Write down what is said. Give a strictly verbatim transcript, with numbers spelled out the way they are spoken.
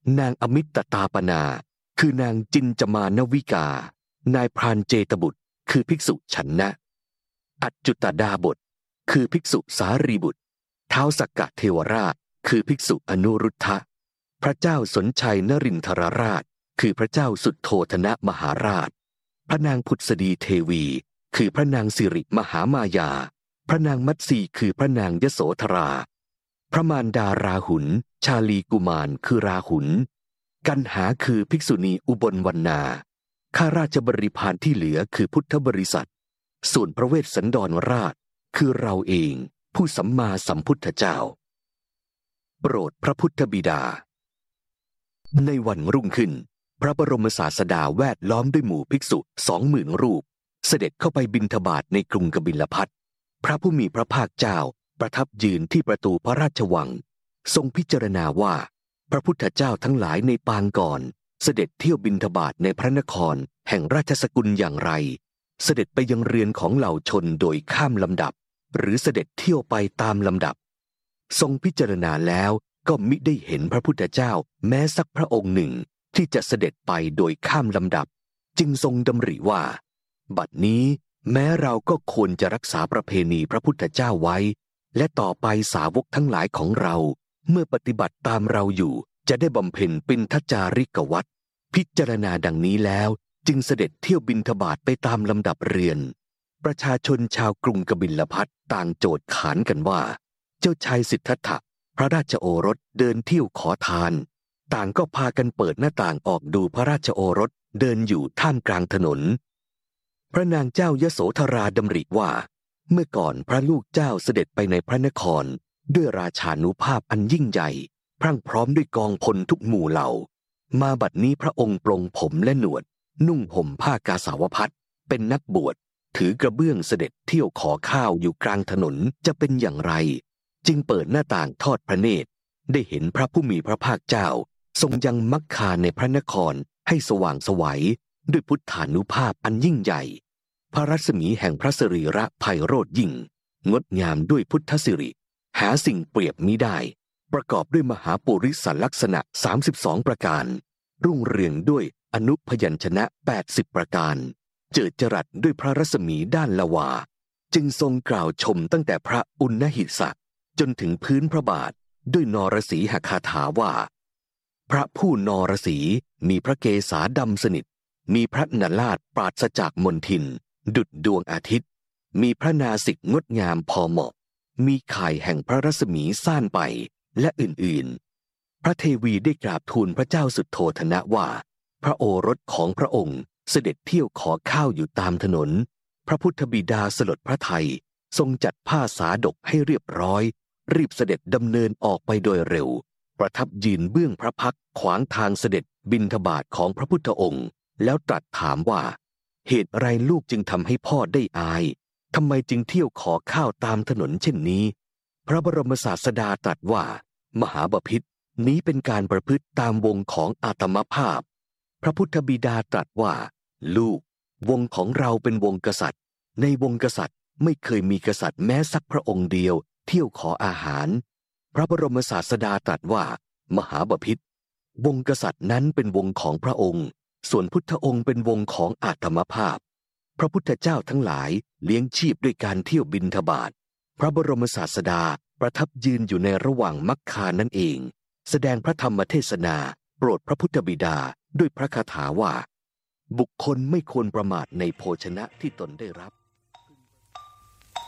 นางอมิตตาปนาคือนางจินจมานวิกานายพรานเจตบุตรคือภิกษุฉันนะอัจจุตดาบทคือภิกษุสารีบุตรท้าวสักกะเทวราชคือภิกษุอนุรุทธะพระเจ้าสนชัยนรินทรราชคือพระเจ้าสุทโธทนะมหาราชพระนางผุดสดีเทวีคือพระนางสิริมหามายาพระนางมัตสีคือพระนางยโสธราพระมารดาราหุลชาลีกุมารคือราหุลกันหาคือภิกษุณีอุบลวรรณาข้าราชบริพารที่เหลือคือพุทธบริษัทส่วนพระเวสสันดรราชคือเราเองผู้สัมมาสัมพุทธเจ้าโปรดพระพุทธบิดาในวันรุ่งขึ้นพระบรมศาสดาแวดล้อมด้วยหมู่ภิกษุสองหมื่นรูปเสด็จเข้าไปบิณฑบาตในกรุงกบิลพัสต์พระผู้มีพระภาคเจ้าประทับยืนที่ประตูพระราชวังทรงพิจารณาว่าพระพุทธเจ้าทั้งหลายในปางก่อนเสด็จเที่ยวบิณฑบาตในพระนครแห่งราชสกุลอย่างไรเสด็จไปยังเรือนของเหล่าชนโดยข้ามลำดับหรือเสด็จเที่ยวไปตามลำดับทรงพิจารณาแล้วก็มิได้เห็นพระพุทธเจ้าแม้สักพระองค์หนึ่งที่จะเสด็จไปโดยข้ามลำดับจึงทรงดำริว่าบัดนี้แม้เราก็ควรจะรักษาประเพณีพระพุทธเจ้าไว้และต่อไปสาวกทั้งหลายของเราเมื่อปฏิบัติตามเราอยู่จะได้บำเพ็ญปิณฑจาริกวัตรพิจารณาดังนี้แล้วจึงเสด็จเที่ยวบิณฑบาตไปตามลำดับเรือนประชาชนชาวกรุงกบิลพัสต์ต่างโจทย์ขานกันว่าเจ้าชายสิทธัตถะพระราชโอรสเดินเที่ยวขอทานต่างก็พากันเปิดหน้าต่างออกดูพระราชโอรสเดินอยู่ท่ามกลางถนนพระนางเจ้ายโสธราดำริว่าเมื่อก่อนพระลูกเจ้าเสด็จไปในพระนครด้วยราชานุภาพอันยิ่งใหญ่พรั่งพร้อมด้วยกองพลทุกหมู่เหล่ามาบัดนี้พระองค์ปลงผมและหนวดนุ่งห่มผ้ากาสาวพัสต์เป็นนักบวชถือกระเบื้องเสด็จเที่ยวขอข้าวอยู่กลางถนนจะเป็นอย่างไรจึงเปิดหน้าต่างทอดพระเนตรได้เห็นพระผู้มีพระภาคเจ้าทรงยังมักคาในพระนครให้สว่างไสวด้วยพุทธานุภาพอันยิ่งใหญ่พระรัศมีแห่งพระสิริระไพโรจน์ยิ่งงดงามด้วยพุทธสิริหาสิ่งเปรียบมิได้ประกอบด้วยมหาปุริสลักษณะสามสิบสองประการรุ่งเรืองด้วยอนุพยัญชนะแปดสิบประการเจิดจรัสด้วยพระรัศมีด้านละวาจึงทรงกล่าวชมตั้งแต่พระอุณหิสะจนถึงพื้นพระบาทด้วยนรสีหคาถาว่าพระผู้นรสีมีพระเกศาดำสนิทมีพระนราชปราศจากมลทินดุจดวงอาทิตย์มีพระนาสิกงดงามพอเหมาะมีข่ายแห่งพระรัศมีซ่านไปและอื่นๆพระเทวีได้กราบทูลพระเจ้าสุทโธทนะว่าพระโอรสของพระองค์เสด็จเที่ยวขอข้าวอยู่ตามถนนพระพุทธบิดาสลดพระทัยทรงจัดผ้าสาดกให้เรียบร้อยรีบเสด็จดำเนินออกไปโดยเร็วประทับยืนเบื้องพระพักตร์ขวางทางเสด็จบิณฑบาตของพระพุทธองค์แล้วตรัสถามว่าเหตุไรลูกจึงทำให้พ่อได้อายทำไมจึงเที่ยวขอข้าวตามถนนเช่นนี้พระบรมศาสดาตรัสว่ามหาบพิตรนี้เป็นการประพฤติตามวงของอาตมภาพพระพุทธบิดาตรัสว่าลูกวงของเราเป็นวงกษัตริย์ในวงกษัตริย์ไม่เคยมีกษัตริย์แม้สักพระองค์เดียวเที่ยวขออาหารพระบรมศาสดาตรัสว่ามหาบพิตรวงกษัตริย์นั้นเป็นวงของพระองค์ส่วนพุทธองค์เป็นวงของอาตมภาพพระพุทธเจ้าทั้งหลายเลี้ยงชีพด้วยการเที่ยวบิณฑบาตพระบรมศาสดาประทับยืนอยู่ในระหว่างมักคานั่นเองแสดงพระธรรมเทศนาโปรดพระพุทธบิดาด้วยพระคาถาว่าบุคคลไม่ควรประมาทในโภชนะที่ตนได้รับ